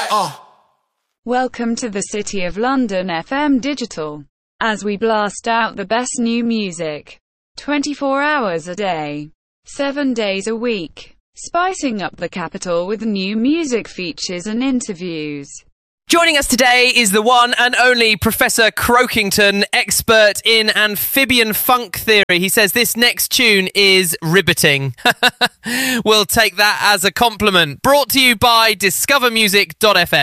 Welcome to the City of London FM Digital, as we blast out the best new music, 24 hours a day, 7 days a week, spicing up the capital with new music features and interviews. Joining us today is the one and only Professor Croakington, expert in amphibian funk theory. He says this next tune is riveting. We'll take that as a compliment. Brought to you by discovermusic.fm.